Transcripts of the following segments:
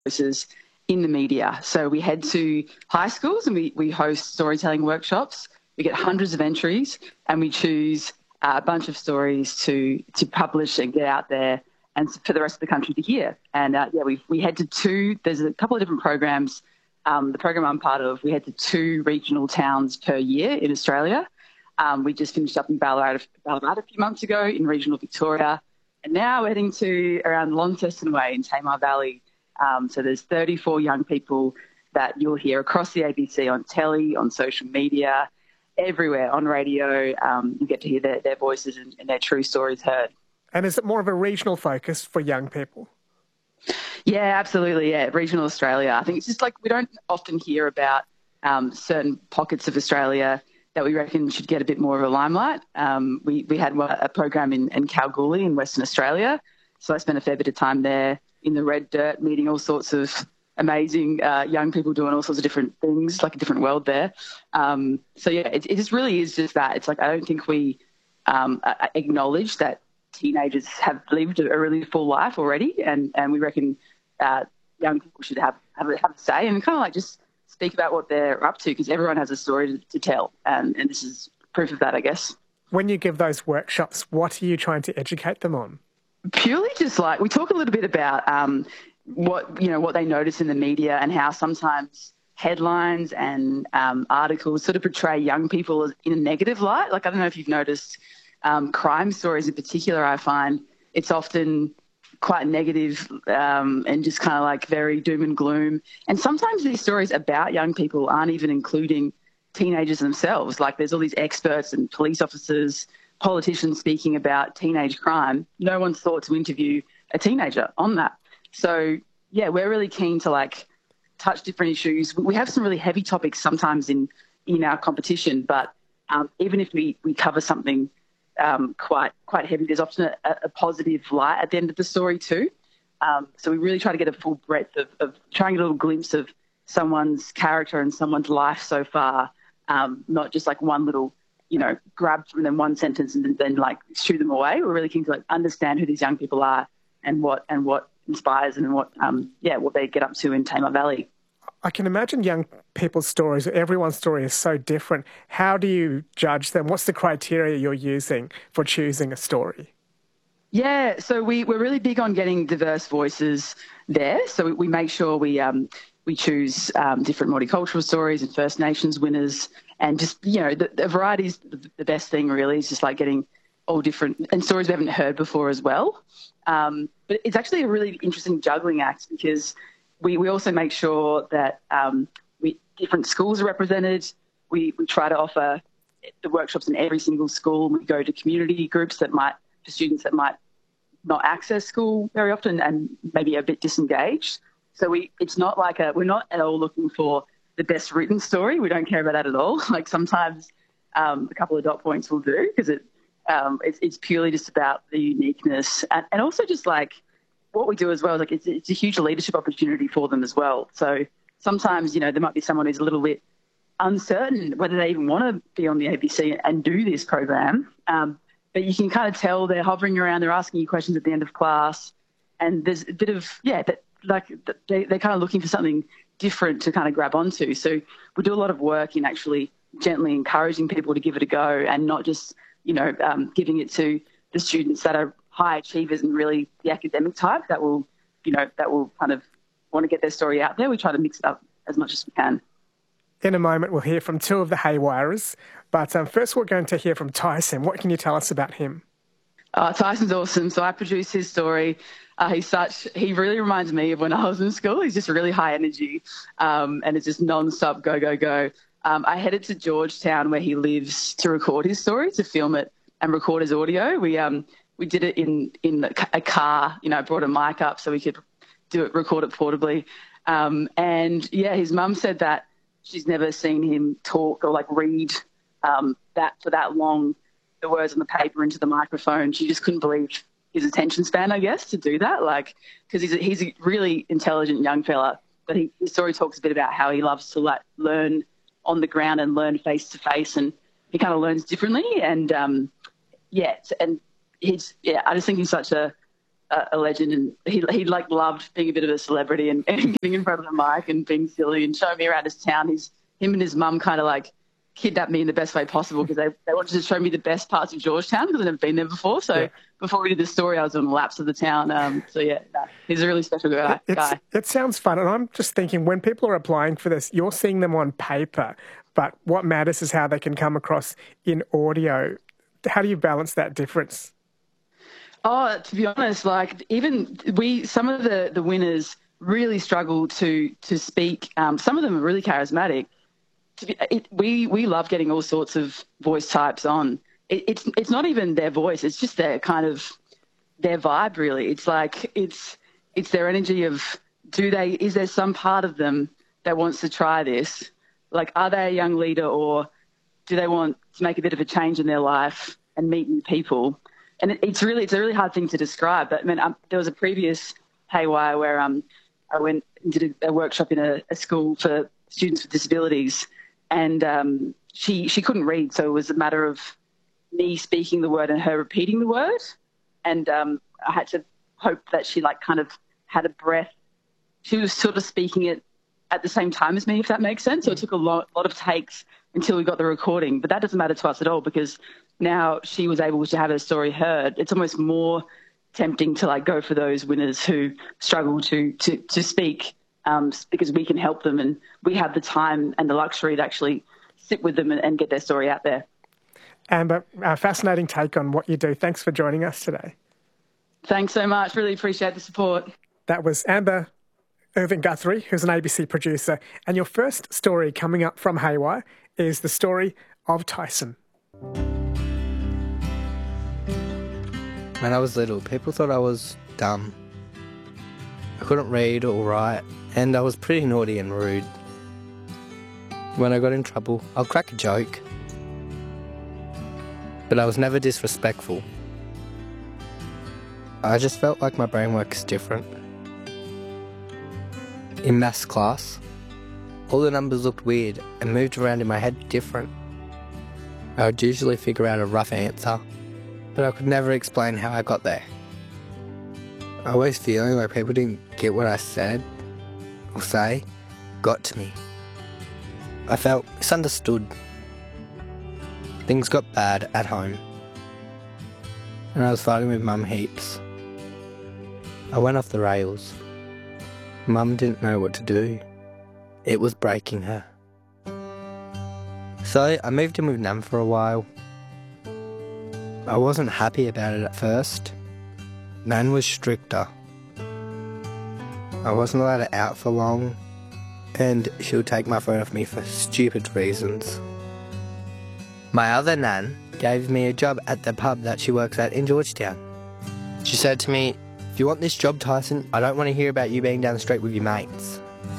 voices in the media. So we head to high schools and we host storytelling workshops. We get hundreds of entries and we choose a bunch of stories to publish and get out there and for the rest of the country to hear. And we head to there's a couple of different programs. The program I'm part of, we head to 2 regional towns per year in Australia. We just finished up in Ballarat a few months ago in regional Victoria. And now we're heading to around Launceston Way in Tamar Valley. So there's 34 young people that you'll hear across the ABC on telly, on social media, everywhere, on radio. You get to hear their voices and their true stories heard. And is it more of a regional focus for young people? Yeah, absolutely, yeah. Regional Australia. I think it's just like we don't often hear about certain pockets of Australia that we reckon should get a bit more of a limelight. We had a program in Kalgoorlie in Western Australia, so I spent a fair bit of time there in the red dirt, meeting all sorts of amazing young people doing all sorts of different things, like a different world there. It just really is just that. It's like I don't think we acknowledge that teenagers have lived a really full life already, and we reckon young people should have a say and kind of like just speak about what they're up to, because everyone has a story to tell, and this is proof of that, I guess. When you give those workshops, what are you trying to educate them on? Purely just like we talk a little bit about what they notice in the media and how sometimes headlines and articles sort of portray young people in a negative light. Like I don't know if you've noticed crime stories in particular. I find it's often quite negative and just kind of like very doom and gloom. And sometimes these stories about young people aren't even including teenagers themselves. Like there's all these experts and police officers, politicians speaking about teenage crime. No one's thought to interview a teenager on that. So, yeah, we're really keen to like touch different issues. We have some really heavy topics sometimes in our competition, but even if we cover something quite heavy, there's often a positive light at the end of the story too. So we really try to get a full breadth of trying to get a little glimpse of someone's character and someone's life so far, not just like one little, grab from them one sentence and then like shoo them away. We're really keen to like understand who these young people are and what inspires and what they get up to in Tamar Valley. I can imagine young people's stories, everyone's story is so different. How do you judge them? What's the criteria you're using for choosing a story? Yeah, so we're really big on getting diverse voices there. So we make sure we choose different multicultural stories and First Nations winners, and just, the variety is the best thing really. It's just like getting all different and stories we haven't heard before as well. But it's actually a really interesting juggling act because we also make sure that different schools are represented. We try to offer the workshops in every single school. We go to community groups for students that might not access school very often and maybe a bit disengaged. So it's not like we're not at all looking for the best written story. We don't care about that at all. Like sometimes a couple of dot points will do because it's purely just about the uniqueness and also just like what we do as well. Like it's a huge leadership opportunity for them as well. So sometimes, there might be someone who's a little bit uncertain whether they even want to be on the ABC and do this program. But you can kind of tell they're hovering around, they're asking you questions at the end of class, and there's a bit of, they're kind of looking for something different to kind of grab onto. So we do a lot of work in actually gently encouraging people to give it a go and not just, giving it to the students that are high achievers and really the academic type that will kind of want to get their story out there. We try to mix it up as much as we can. In a moment, we'll hear from 2 of the Haywirers. But first, we're going to hear from Tyson. What can you tell us about him? Tyson's awesome. So I produced his story. He really reminds me of when I was in school. He's just really high energy and it's just non-stop go, go, go. I headed to Georgetown where he lives to record his story, to film it and record his audio. We did it in a car, brought a mic up so we could record it portably. His mum said that she's never seen him talk or like read that for that long, the words on the paper into the microphone. She just couldn't believe his attention span, I guess, to do that. Like, because he's a really intelligent young fella, but his story talks a bit about how he loves to like learn on the ground and learn face to face, and he kind of learns differently. And I just think he's such a a legend, and he like loved being a bit of a celebrity and getting in front of the mic and being silly and showing me around his town. Him and his mum kind of like kidnapped me in the best way possible because they wanted to show me the best parts of Georgetown because I'd never been there before. So before we did the story, I was on laps of the town. He's a really special guy. It sounds fun. And I'm just thinking, when people are applying for this, you're seeing them on paper, but what matters is how they can come across in audio. How do you balance that difference? Oh, to be honest, like even some of the winners really struggle to speak. Some of them are really charismatic. We love getting all sorts of voice types on. It's not even their voice; it's just their kind of their vibe. Really, it's like it's their energy of is there some part of them that wants to try this? Like, are they a young leader, or do they want to make a bit of a change in their life and meet new people? And it's a really hard thing to describe. But I mean, there was a previous Haywire where I went and did a workshop in a school for students with disabilities, and she couldn't read, so it was a matter of me speaking the word and her repeating the word, and I had to hope that she like kind of had a breath. She was sort of speaking it at the same time as me, if that makes sense. So it took a lot of takes until we got the recording, but that doesn't matter to us at all because now she was able to have her story heard. It's almost more tempting to like go for those winners who struggle to speak, because we can help them and we have the time and the luxury to actually sit with them and get their story out there. Amber, a fascinating take on what you do. Thanks for joining us today. Thanks so much. Really appreciate the support. That was Amber Irving Guthrie, who's an ABC producer. And your first story coming up from Haywire is the story of Tyson. When I was little, people thought I was dumb. I couldn't read or write, and I was pretty naughty and rude. When I got in trouble, I'll crack a joke. But I was never disrespectful. I just felt like my brain works different. In maths class, all the numbers looked weird and moved around in my head different. I would usually figure out a rough answer, but I could never explain how I got there. Always feeling like people didn't get what I said or say got to me. I felt misunderstood. Things got bad at home, and I was fighting with Mum heaps. I went off the rails. Mum didn't know what to do. It was breaking her. So I moved in with Nan for a while. I wasn't happy about it at first. Nan was stricter. I wasn't allowed out for long, and she would take my phone off me for stupid reasons. My other Nan gave me a job at the pub that she works at in Georgetown. She said to me, "If you want this job, Tyson, I don't want to hear about you being down the street with your mates."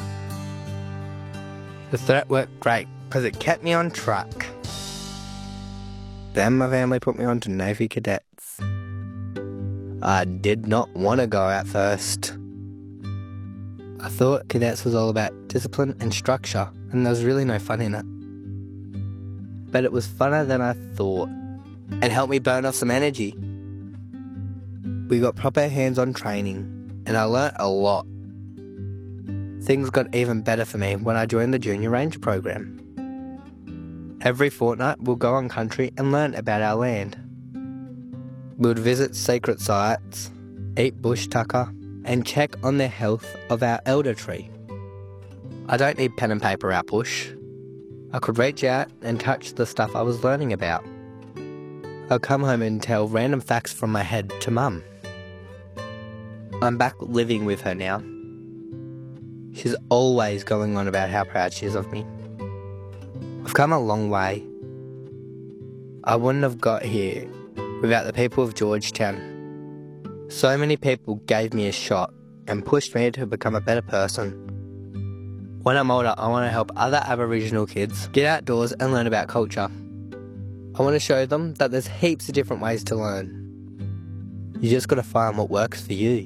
The threat worked great because it kept me on track. Then my family put me on to Navy cadets. I did not want to go at first. I thought cadets was all about discipline and structure, and there was really no fun in it. But it was funner than I thought, and helped me burn off some energy. We got proper hands-on training, and I learnt a lot. Things got even better for me when I joined the Junior Ranger program. Every fortnight we'll go on country and learn about our land. We would visit secret sites, eat bush tucker, and check on the health of our elder tree. I don't need pen and paper out bush. I could reach out and touch the stuff I was learning about. I'll come home and tell random facts from my head to Mum. I'm back living with her now. She's always going on about how proud she is of me. I've come a long way. I wouldn't have got here without the people of Georgetown. So many people gave me a shot and pushed me to become a better person. When I'm older, I want to help other Aboriginal kids get outdoors and learn about culture. I want to show them that there's heaps of different ways to learn. You just got to find what works for you.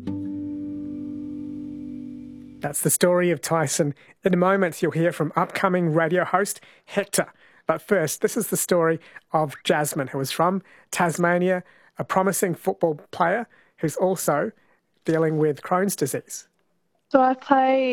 That's the story of Tyson. In a moment, you'll hear from upcoming radio host Hector. But first, this is the story of Jasmine, who is from Tasmania, a promising football player who's also dealing with Crohn's disease. So I play